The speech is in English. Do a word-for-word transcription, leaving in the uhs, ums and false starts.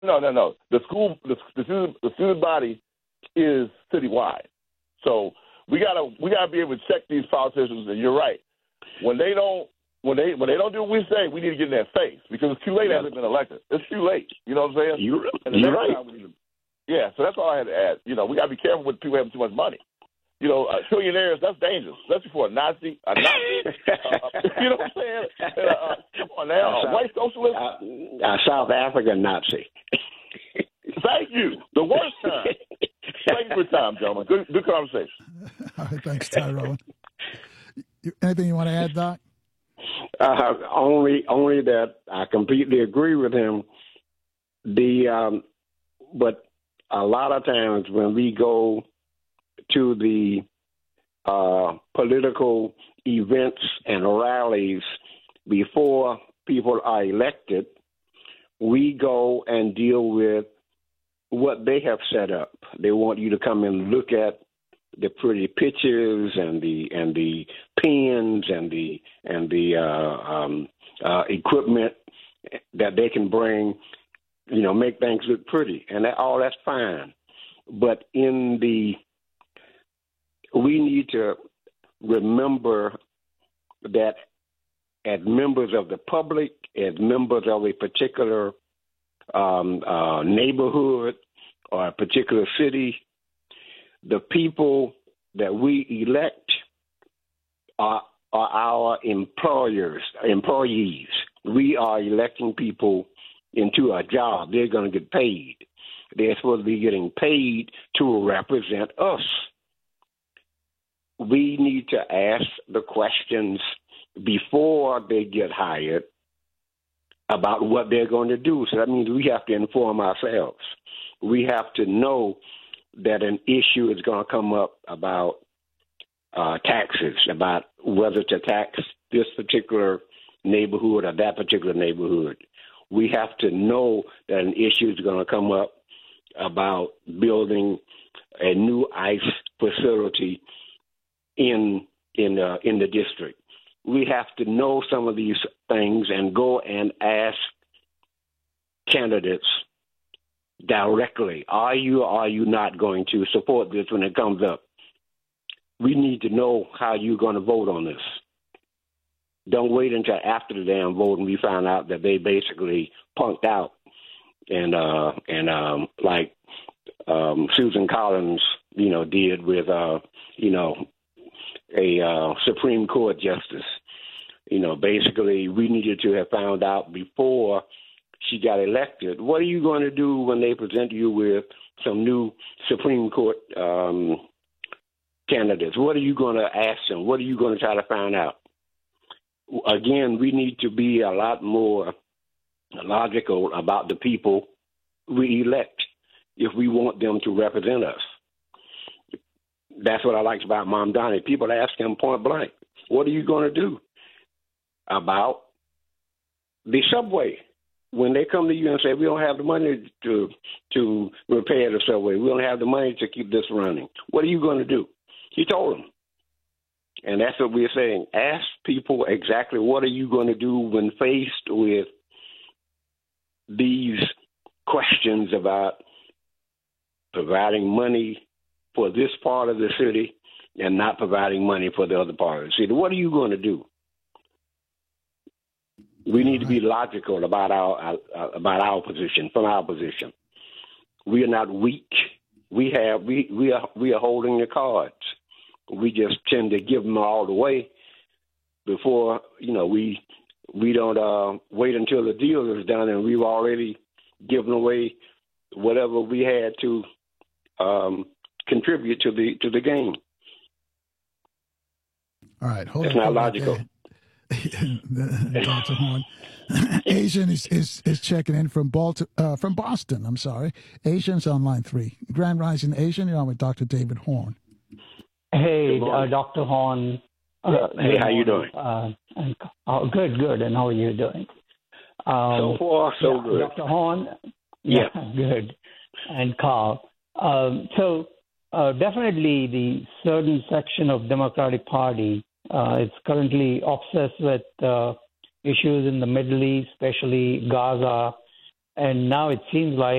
No, no, no. The school, the, the student, the student body is citywide. So we gotta we gotta be able to check these politicians. And you're right. When they don't when they when they don't do what we say, we need to get in their face because it's too late. Hasn't been elected. It's too late. You know what I'm saying? You, and the you're next right. time we need to, yeah. So that's all I had to add. You know, we gotta be careful with people having too much money. You know, uh, trillionaires, that's dangerous, especially for a Nazi. A Nazi, uh, you know what I'm saying? Uh, uh, come on now, a white socialist. Uh, a South African Nazi. Thank you. The worst time. Thank you for your time, gentlemen. Good, good conversation. All right, thanks, Tyrone. You, anything you want to add, Doc? Uh, only, only that I completely agree with him. The, um, but a lot of times when we go to the uh, political events and rallies before people are elected, we go and deal with what they have set up. They want you to come and look at the pretty pictures and the and the pens and the and the uh, um, uh, equipment that they can bring, you know, make things look pretty, and that, all that's fine. But in the we need to remember that as members of the public, as members of a particular um, uh, neighborhood or a particular city, the people that we elect are, are our employers, employees. We are electing people into a job. They're going to get paid. They're supposed to be getting paid to represent us. We need to ask the questions before they get hired about what they're going to do. So that means we have to inform ourselves. We have to know that an issue is going to come up about uh, taxes, about whether to tax this particular neighborhood or that particular neighborhood. We have to know that an issue is going to come up about building a new ICE facility in in uh, in the district. We have to know some of these things and go and ask candidates directly, are you or are you not going to support this when it comes up? We need to know how you're going to vote on this. Don't wait until after the damn vote and we find out that they basically punked out. And uh, and um, like um, Susan Collins, you know, did with, uh, you know, a uh, Supreme Court justice. You know, basically we needed to have found out before she got elected, what are you going to do when they present you with some new Supreme Court um, candidates? What are you going to ask them? What are you going to try to find out? Again, we need to be a lot more logical about the people we elect if we want them to represent us. That's what I liked about Mom Donnie. People ask him point blank, what are you going to do about the subway? When they come to you and say, we don't have the money to to repair the subway, we don't have the money to keep this running, what are you going to do? He told them. And that's what we're saying. Ask people exactly what are you going to do when faced with these questions about providing money for this part of the city and not providing money for the other part of the city. What are you going to do? We need to be logical about our uh, about our position, from our position. We are not weak. We have we we are we are holding the cards. We just tend to give them all the way before you know we we don't uh, wait until the deal is done and we've already given away whatever we had to um, contribute to the to the game. All right, hold it's on. Not logical. Doctor Horn. Asian is, is, is checking in from Balti- uh, from Boston. I'm sorry. Asian's on line three. Grand Rising Asian, you're on with Doctor David Horn. Hey, uh, Doctor Horn. Uh, hey, how you doing? Uh, and, oh, good, good. And how are you doing? Um, so far, so yeah, good. Doctor Horn. Yeah, yeah. Good. And Carl. Um, so uh, definitely the certain section of Democratic Party Uh, it's currently obsessed with uh, issues in the Middle East, especially Gaza, and now it seems like